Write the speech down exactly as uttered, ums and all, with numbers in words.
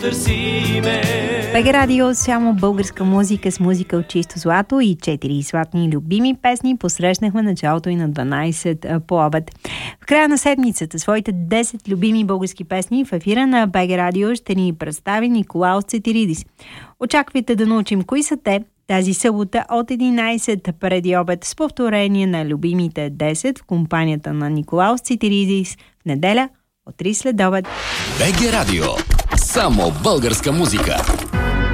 БГ Радио, само българска музика с музика от чисто злато и четири златни любими песни посрещнахме началото и на дванайсет по обед. В края на седмицата своите десет любими български песни в ефира на БГ Радио ще ни представи Николаус Цетиридис. Очаквайте да научим кои са те тази събота от единайсет преди обед с повторение на любимите десет в компанията на Николаус Цетиридис в неделя от три след обед. БГ Радио. Само българска музика.